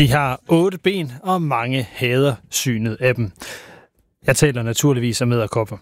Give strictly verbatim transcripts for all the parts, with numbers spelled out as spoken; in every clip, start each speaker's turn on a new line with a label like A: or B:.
A: De har otte ben, og mange hader synet af dem. Jeg taler naturligvis om edderkopper.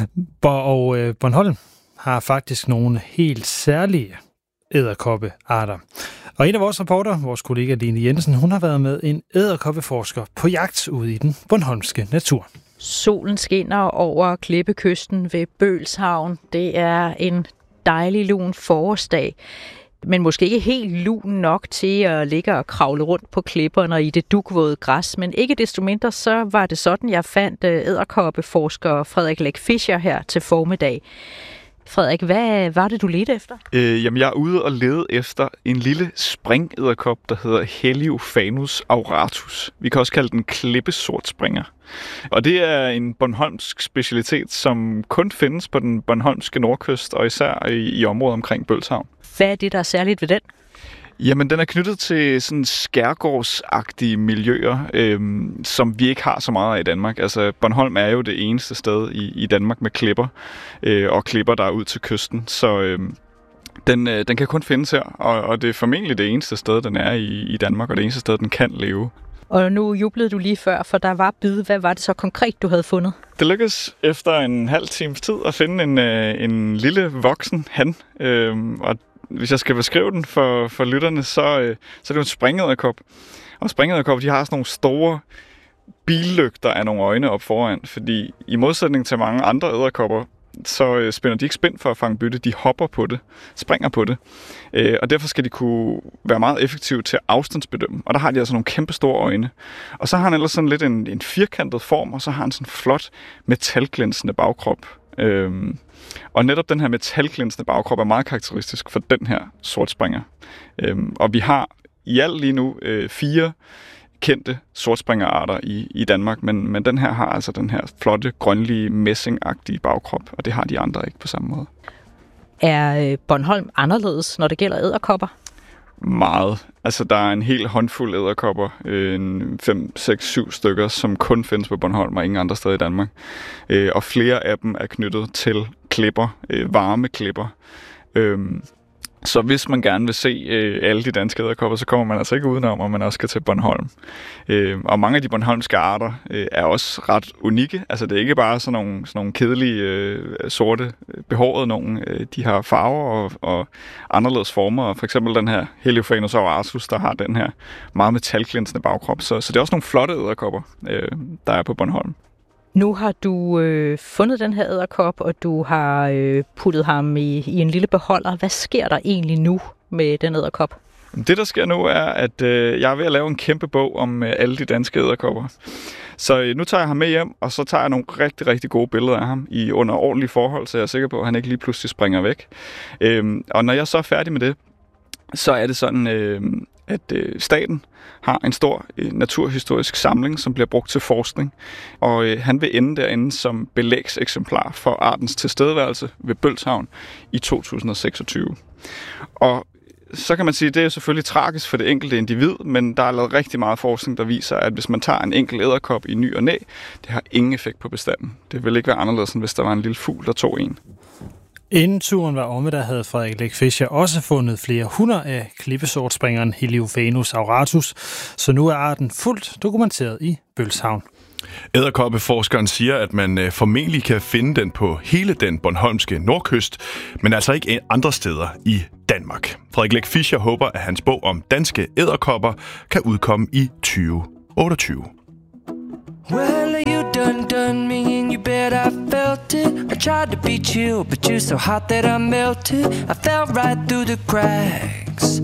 A: Og øh, Bornholm har faktisk nogle helt særlige edderkoppearter. Og en af vores reporter, vores kollega Line Jensen, hun har været med en edderkoppeforsker på jagt ude i den bornholmske natur.
B: Solen skinner over klippekysten ved Bølshavn. Det er en dejlig lun forårsdag, men måske ikke helt lun nok til at ligge og kravle rundt på klipperne i det dugvåde græs. Men ikke desto mindre, så var det sådan, jeg fandt edderkoppeforsker Frederik Læk Fischer her til formiddag. Frederik, hvad var det, du ledte efter?
C: Øh, jamen, jeg er ude og lede efter en lille springedderkop, der hedder Heliophanus auratus. Vi kan også kalde den klippesortspringer. Og det er en bornholmsk specialitet, som kun findes på den bornholmske nordkyst, og især i, i området omkring Bølshavn.
B: Hvad er det, der er særligt ved den?
C: Jamen, den er knyttet til sådan skærgårdsagtige miljøer, øhm, som vi ikke har så meget af i Danmark. Altså, Bornholm er jo det eneste sted i, i Danmark med klipper, øh, og klipper, der er ud til kysten. Så øhm, den, øh, den kan kun findes her, og, og det er formentlig det eneste sted, den er i, i Danmark, og det eneste sted, den kan leve.
B: Og nu jublede du lige før, for der var bid. Hvad var det så konkret, du havde fundet?
C: Det lykkedes efter en halv times tid at finde en, øh, en lille voksen han, øh, og hvis jeg skal beskrive den for, for lytterne, så, øh, så er det jo en springedderkop. Og springedderkopper, de har sådan nogle store billygter af nogle øjne op foran, fordi i modsætning til mange andre edderkopper, så øh, spænder de ikke spind for at fange bytte, de hopper på det, springer på det. Øh, og derfor skal de kunne være meget effektive til at afstandsbedømme. Og der har de altså nogle kæmpe store øjne. Og så har han ellers sådan lidt en, en firkantet form, og så har han sådan en flot metalglænsende bagkrop. Øhm, og netop den her metalglinsende bagkrop er meget karakteristisk for den her sortspringer. Øhm, og vi har i alt lige nu øh, fire kendte sortspringerarter i, i Danmark, men, men den her har altså den her flotte, grønlige, messingagtige bagkrop, og det har de andre ikke på samme måde.
B: Er Bornholm anderledes, når det gælder edderkopper?
C: Meget. Altså, der er en hel håndfuld edderkopper, en fem, seks, syv stykker, som kun findes på Bornholm og ingen andre steder i Danmark. Og flere af dem er knyttet til klipper, varme klipper. Så hvis man gerne vil se øh, alle de danske edderkopper, så kommer man altså ikke udenom, at man også skal til Bornholm. Øh, og mange af de bornholmske arter øh, er også ret unikke. Altså det er ikke bare sådan nogle, sådan nogle kedelige, øh, sorte, behårede nogen. Øh, de har farver og, og anderledes former. For eksempel den her Heliophanus auratus, der har den her meget metalglinsende bagkrop. Så, så det er også nogle flotte edderkopper, øh, der er på Bornholm.
B: Nu har du øh, fundet den her edderkop, og du har øh, puttet ham i, i en lille beholder. Hvad sker der egentlig nu med den edderkop?
C: Det, der sker nu, er, at øh, jeg er ved at lave en kæmpe bog om øh, alle de danske edderkopper. Så øh, nu tager jeg ham med hjem, og så tager jeg nogle rigtig, rigtig gode billeder af ham i under ordentlige forhold, så jeg er sikker på, at han ikke lige pludselig springer væk. Øh, og når jeg så er færdig med det, så er det sådan, øh, at øh, staten har en stor øh, naturhistorisk samling, som bliver brugt til forskning. Og øh, han vil ende derinde som belægseksemplar for artens tilstedeværelse ved Bølshavn i to tusind og seksogtyve. Og så kan man sige, at det er selvfølgelig tragisk for det enkelte individ, men der er lavet rigtig meget forskning, der viser, at hvis man tager en enkelt edderkop i ny og næ, det har ingen effekt på bestanden. Det vil ikke være anderledes, end hvis der var en lille fugl, der tog en.
A: Inden turen var omme, der havde Frederik Læk Fischer også fundet flere hundrede af klippesortspringeren Heliophanus auratus, så nu er arten fuldt dokumenteret i Bølshavn.
D: Edderkoppeforskeren siger, at man formentlig kan finde den på hele den bornholmske nordkyst, men altså ikke andre steder i Danmark. Frederik Læk Fischer håber, at hans bog om danske edderkopper kan udkomme i tyve otteogtyve.
E: Well, you done done me and you bet I felt it. I tried to be chill, but you're so hot that I melted. I fell right through the cracks.